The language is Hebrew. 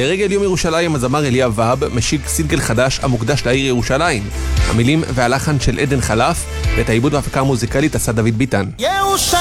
לרגל יום ירושלים הזמר אליאב והב משיק סינגל חדש המוקדש לעיר ירושלים. המילים והלחן של עדן חלף, ואת העיבוד וההפקה המוזיקלית עשה דוד ביטן.